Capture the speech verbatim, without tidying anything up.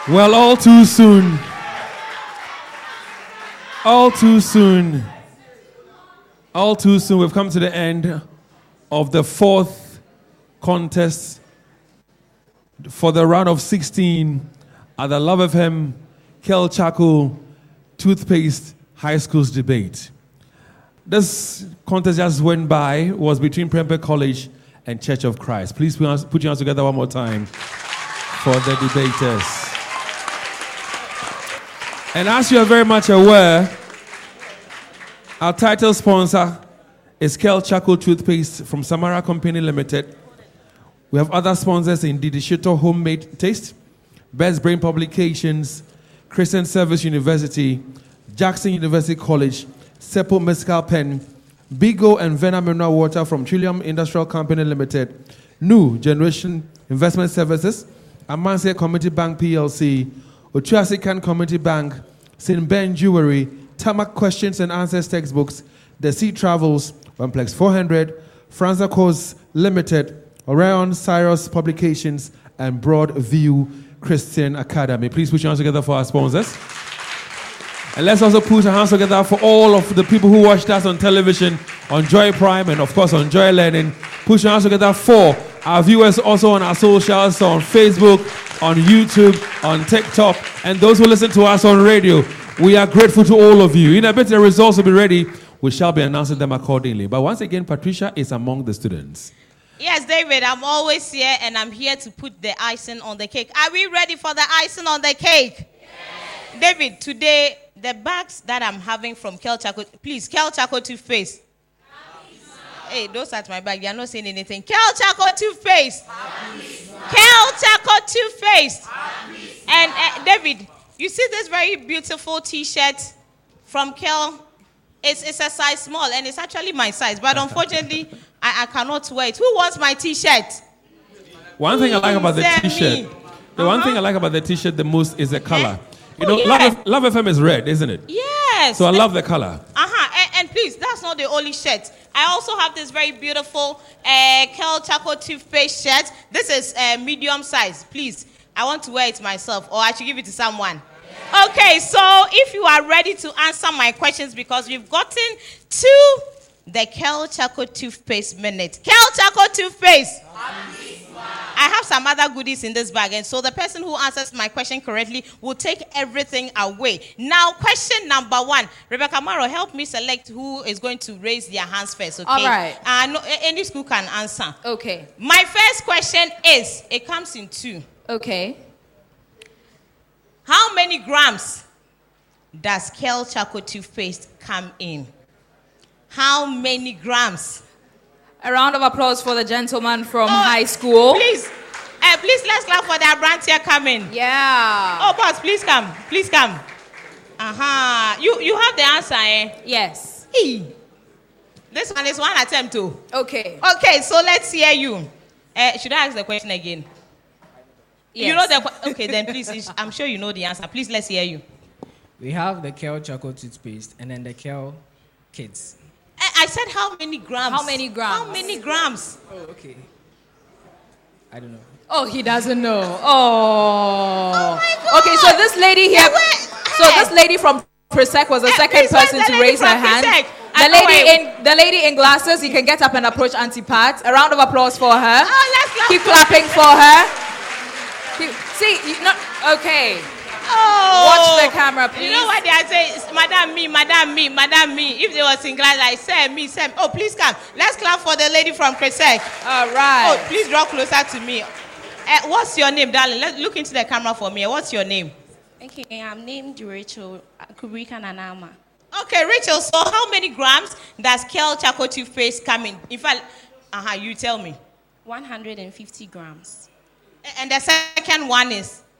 Well, all too soon. All too soon. All too soon, we've come to the end of the fourth contest for the round of sixteen at the Love F M Kel Chaco Toothpaste High Schools debate. This contest just went by, was between Prempeh College and Church of Christ. Please put your hands together one more time for the debaters. And as you are very much aware, our title sponsor is Kel Chaco Toothpaste from Samara Company Limited. We have other sponsors in Didishito Homemade Taste, Best Brain Publications, Christian Service University, Jackson University College, Seppo Mescal Pen, Bigo and Vena Mineral Water from Trillium Industrial Company Limited, New Generation Investment Services, Amansia Community Bank P L C, Otuasican Community Bank, Saint Ben Jewelry, Tamak Questions and Answers Textbooks, The Sea Travels, OnePlex four hundred, Franza Course Limited, Orion Cyrus Publications, and Broadview Christian Academy. Please put your hands together for our sponsors. And let's also put our hands together for all of the people who watched us on television, on Joy Prime, and of course on Joy Learning. Put your hands together for our viewers also on our socials, on Facebook, on YouTube, on TikTok, and those who listen to us on radio. We are grateful to all of you. In a bit, the results will be ready. We shall be announcing them accordingly. But once again, Patricia is among the students. Yes, David, I'm always here, and I'm here to put the icing on the cake. Are we ready for the icing on the cake? Yes. David, today, the bags that I'm having from Kel Chaco, please, Kel Chaco Toothpaste. Hey, those are my bag. They are not saying anything. Kel Chaco Toothpaste. Kel Chaco Toothpaste. And uh, David, you see this very beautiful T-shirt from Kel? It's, it's a size small, and it's actually my size. But unfortunately, I, I cannot wear it. Who wants my T-shirt? One thing I like about the Send T-shirt, me. the Uh-huh. one thing I like about the T-shirt the most is the color. You know, Oh, yeah. Love, F- Love F M is red, isn't it? Yes. So I love the color. Uh-huh. And, and please, that's not the only shirt. I also have this very beautiful uh, Kel Chaco Toothpaste shirt. This is uh, medium size. Please, I want to wear it myself, or I should give it to someone. Okay, so if you are ready to answer my questions, because we've gotten to the Kel Chaco Toothpaste minute. Kel Chaco Toothpaste. I have some other goodies in this bag, and so the person who answers my question correctly will take everything away. Now, question number one. Rebecca Maro, help me select who is going to raise their hands first, okay? All right. Uh, no, any school can answer. Okay. My first question is, it comes in two. Okay. How many grams does Kel Chaco Toothpaste come in? How many grams? A round of applause for the gentleman from Oh, high school. Please, uh, please let's clap for their brand here coming. Yeah. Oh, boss, please come. Please come. Uh-huh. You, you have the answer, eh? Yes. Hey. This one is one attempt, too. Okay. Okay, so let's hear you. Uh, should I ask the question again? Yes. You know the que- Okay, then please, I'm sure you know the answer. Please, let's hear you. We have the Kel Chaco Toothpaste and then the Kel Kids. I, I said how many grams? How many grams? How many grams? Oh, okay. I don't know. Oh, he doesn't know. Oh. Oh my God. Okay, so this lady here. Yeah, wait. So this lady from Presec was the Eh, second please, where's person the to lady raise her from hand. Presec? The I know lady where- in the lady in glasses. You can get up and approach Auntie Pat. A round of applause for her. Oh, let's clap Keep for clapping for her. Keep, see, you know, okay. Oh. Watch the camera, please. You know what they are saying? It's Madam me, Madam me, Madam me. If they was in class, I say me, say me. Oh, please come. Let's clap for the lady from Presec. All right. Oh, please draw closer to me. Uh, what's your name, darling? Let's look into the camera for me. What's your name? Okay, I'm named Rachel Kubrika Nanama. Okay, Rachel. So how many grams does Kel Chaco Toothpaste come in? In fact, uh-huh, you tell me. one hundred fifty grams. And the second one is?